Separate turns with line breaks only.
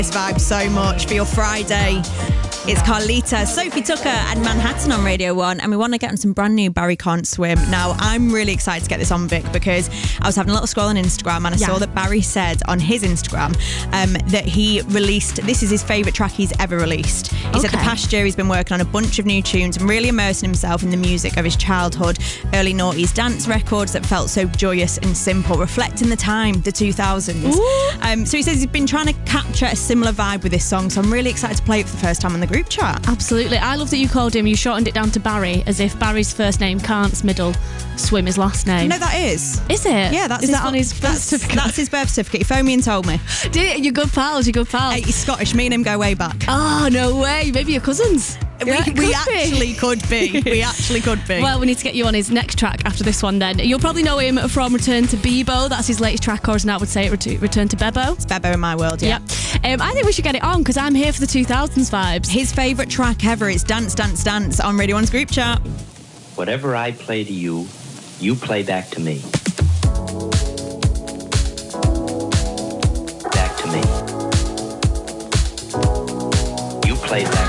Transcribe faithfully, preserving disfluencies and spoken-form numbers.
This vibe so much for your Friday. It's Carlita, Sophie Tucker and Manhattan on Radio one, and we want to get on some brand new Barry Can't Swim. Now, I'm really excited to get this on, Vic, because I was having a little scroll on Instagram and I yeah. saw that Barry said on his Instagram um, that he released, this is his favourite track he's ever released. He okay. said the past year he's been working on a bunch of new tunes and really immersing himself in the music of his childhood, early noughties dance records that felt so joyous and simple, reflecting the time, the two thousands. Um, so he says he's been trying to capture a similar vibe with this song, so I'm really excited to play it for the first time on the group chat.
Absolutely. I love that you called him, you shortened it down to Barry, as if Barry's first name can't middle swim his last name.
No, that is.
Is it?
Yeah, that's
is
his,
that on his birth
that's,
certificate?
That's his birth certificate. He phoned me and told me.
Did it? You're good pals, you're good pals.
Hey, he's Scottish. Me and him go way back.
Oh, no way. Maybe you're cousins.
Yeah, we, we
could
actually
be.
could be. We actually could be.
Well, we need to get you on his next track after this one then. You'll probably know him from Return to Bebo. That's his latest track, or as Nat would say it, Return to Bebo.
It's Bebo in my world, yeah.
Yep. Um, I think we should get it on because I'm here for the two thousands vibes.
His favourite track ever is Dance, Dance, Dance on Radio one's group chat.
Whatever I play to you, you play back to me. Back to me. You play back